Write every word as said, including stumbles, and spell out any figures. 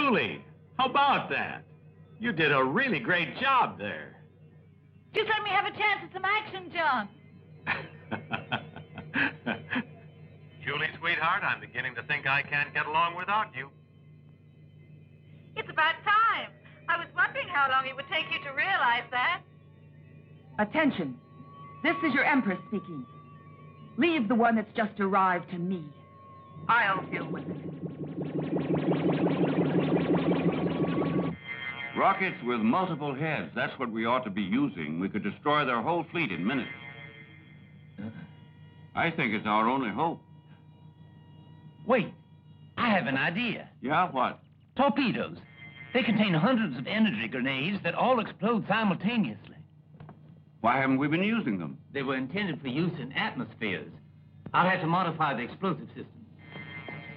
Julie, how about that? You did a really great job there. Just let me have a chance at some action, John. Julie, sweetheart, I'm beginning to think I can't get along without you. It's about time. I was wondering how long it would take you to realize that. Attention. This is your Empress speaking. Leave the one that's just arrived to me. I'll deal with it. Rockets with multiple heads. That's what we ought to be using. We could destroy their whole fleet in minutes. I think it's our only hope. Wait. I have an idea. Yeah, what? Torpedoes. They contain hundreds of energy grenades that all explode simultaneously. Why haven't we been using them? They were intended for use in atmospheres. I'll have to modify the explosive system.